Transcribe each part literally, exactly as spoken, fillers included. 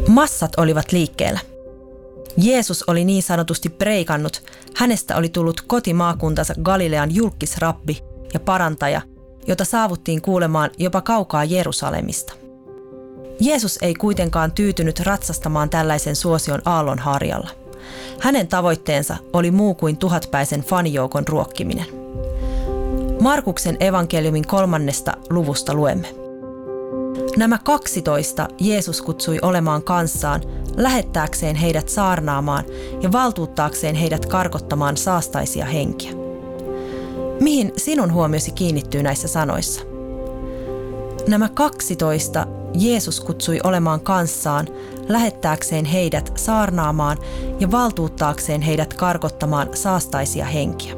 Massat olivat liikkeellä. Jeesus oli niin sanotusti preikannut, hänestä oli tullut kotimaakuntansa Galilean julkkisrabbi ja parantaja, jota saavuttiin kuulemaan jopa kaukaa Jerusalemista. Jeesus ei kuitenkaan tyytynyt ratsastamaan tällaisen suosion aallonharjalla. Hänen tavoitteensa oli muu kuin tuhatpäisen fanijoukon ruokkiminen. Markuksen evankeliumin kolmannesta luvusta luemme. Nämä kaksitoista Jeesus kutsui olemaan kanssaan, lähettääkseen heidät saarnaamaan ja valtuuttaakseen heidät karkottamaan saastaisia henkiä. Mihin sinun huomiosi kiinnittyy näissä sanoissa? Nämä kaksitoista Jeesus kutsui olemaan kanssaan, lähettääkseen heidät saarnaamaan ja valtuuttaakseen heidät karkottamaan saastaisia henkiä.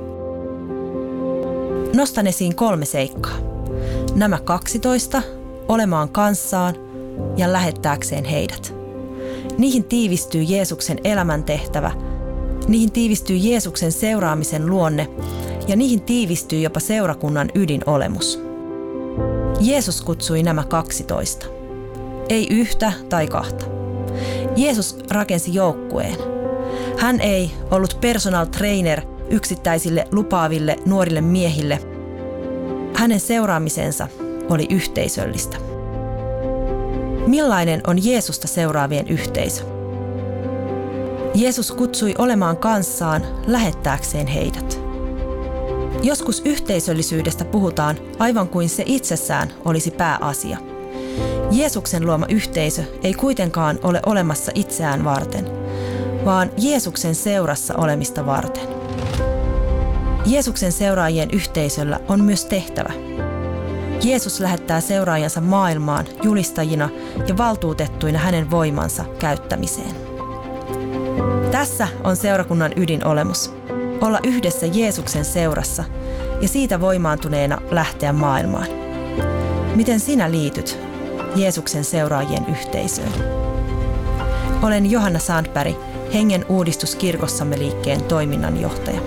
Nostan esiin kolme seikkaa. Nämä kaksitoista olemaan kanssaan ja lähettääkseen heidät. Niihin tiivistyy Jeesuksen elämäntehtävä, niihin tiivistyy Jeesuksen seuraamisen luonne ja niihin tiivistyy jopa seurakunnan ydinolemus. Jeesus kutsui nämä kaksitoista. Ei yhtä tai kahta. Jeesus rakensi joukkueen. Hän ei ollut personal trainer yksittäisille lupaaville nuorille miehille. Hänen seuraamisensa oli yhteisöllistä. Millainen on Jeesusta seuraavien yhteisö? Jeesus kutsui olemaan kanssaan lähettääkseen heidät. Joskus yhteisöllisyydestä puhutaan aivan kuin se itsessään olisi pääasia. Jeesuksen luoma yhteisö ei kuitenkaan ole olemassa itseään varten, vaan Jeesuksen seurassa olemista varten. Jeesuksen seuraajien yhteisöllä on myös tehtävä. Jeesus lähettää seuraajansa maailmaan julistajina ja valtuutettuina hänen voimansa käyttämiseen. Tässä on seurakunnan ydinolemus. Olla yhdessä Jeesuksen seurassa ja siitä voimaantuneena lähteä maailmaan. Miten sinä liityt Jeesuksen seuraajien yhteisöön? Olen Johanna Sandberg, Hengen uudistuskirkossamme liikkeen toiminnanjohtaja.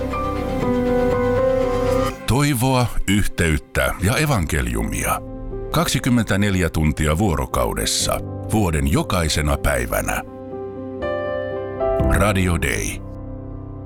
Toivoa, yhteyttä ja evankeliumia. kaksikymmentäneljä tuntia vuorokaudessa, vuoden jokaisena päivänä. Radio Day.